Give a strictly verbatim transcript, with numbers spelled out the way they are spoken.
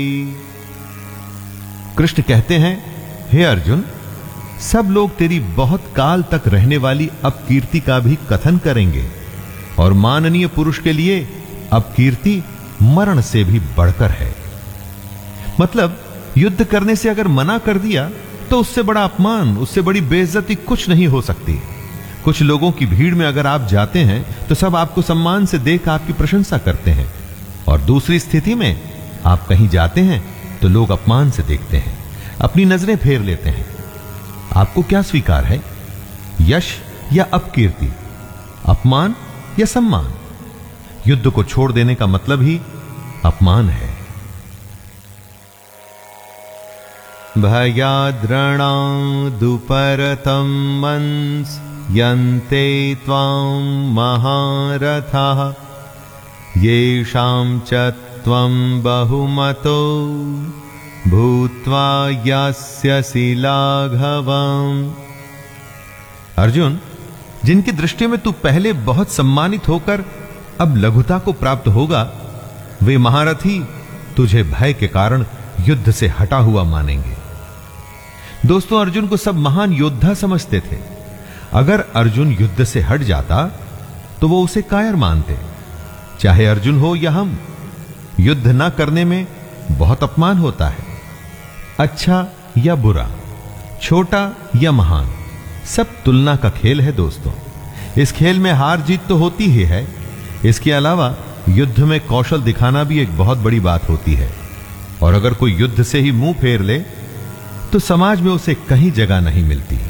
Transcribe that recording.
कृष्ण कहते हैं, हे अर्जुन, सब लोग तेरी बहुत काल तक रहने वाली अपकीर्ति का भी कथन करेंगे और माननीय पुरुष के लिए अपकीर्ति मरण से भी बढ़कर है। मतलब युद्ध करने से अगर मना कर दिया तो उससे बड़ा अपमान, उससे बड़ी बेइज्जती कुछ नहीं हो सकती। कुछ लोगों की भीड़ में अगर आप जाते हैं तो सब आपको सम्मान से देख आपकी प्रशंसा करते हैं, और दूसरी स्थिति में आप कहीं जाते हैं तो लोग अपमान से देखते हैं, अपनी नजरें फेर लेते हैं। आपको क्या स्वीकार है, यश या अपकीर्ति, अपमान या सम्मान? युद्ध को छोड़ देने का मतलब ही अपमान है। भयाद्रणादुपरतं मंस यन्ते त्वां महारथाः येषां च त्वं बहुमतो भूत्वा यास्यसि लाघवम्। अर्जुन, जिनकी दृष्टि में तू पहले बहुत सम्मानित होकर अब लघुता को प्राप्त होगा, वे महारथी तुझे भय के कारण युद्ध से हटा हुआ मानेंगे। दोस्तों, अर्जुन को सब महान योद्धा समझते थे। अगर अर्जुन युद्ध से हट जाता तो वो उसे कायर मानते। चाहे अर्जुन हो या हम, युद्ध ना करने में बहुत अपमान होता है। अच्छा या बुरा, छोटा या महान, सब तुलना का खेल है दोस्तों। इस खेल में हार जीत तो होती ही है, इसके अलावा युद्ध में कौशल दिखाना भी एक बहुत बड़ी बात होती है। और अगर कोई युद्ध से ही मुंह फेर ले तो समाज में उसे कहीं जगह नहीं मिलती।